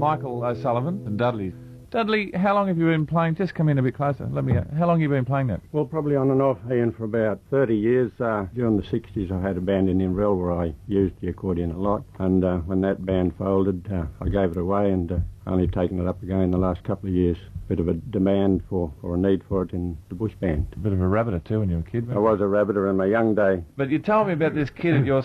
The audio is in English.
Michael O'Sullivan and Dudley. Dudley, how long have you been playing? Just come in a bit closer. How long have you been playing that? Well, probably on and off, Ian, for about 30 years. During the 60s, I had a band in Inverell where I used the accordion a lot. And when that band folded, I gave it away and only taken it up again the last couple of years. Bit of a demand or a need for it in the bush band. A bit of a rabbiter too when you were a kid, I was a rabbiter in my young day. But you told me about this kid at your